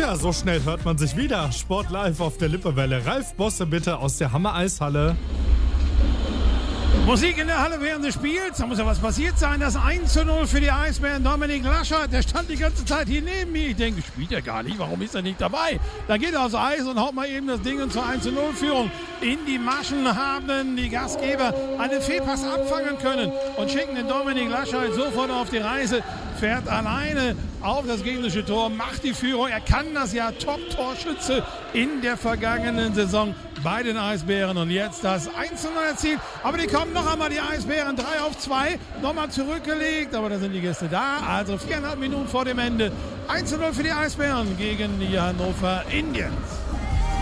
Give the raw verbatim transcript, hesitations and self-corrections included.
Tja, so schnell hört man sich wieder. Sport live auf der Lippewelle. Ralf Bosse bitte aus der Hammer-Eishalle. Musik in der Halle während des Spiels. Da muss ja was passiert sein. Das eins zu null für die Eisbären. Dominik Laschert, der stand die ganze Zeit hier neben mir. Ich denke, spielt er gar nicht. Warum ist er nicht dabei? Dann geht er aufs Eis und haut mal eben das Ding zur eins zu null Führung in die Maschen. Haben die Gastgeber einen Fehlpass abfangen können und schicken den Dominik Laschert sofort auf die Reise. Fährt alleine auf das gegnerische Tor, macht die Führung. Er kann das ja, Top-Torschütze in der vergangenen Saison bei den Eisbären. Und jetzt das eins zu null erzielt. Aber die kommen noch einmal, die Eisbären, drei auf zwei. Nochmal zurückgelegt, aber da sind die Gäste da. Also viereinhalb Minuten vor dem Ende. eins zu null für die Eisbären gegen die Hannover Indians.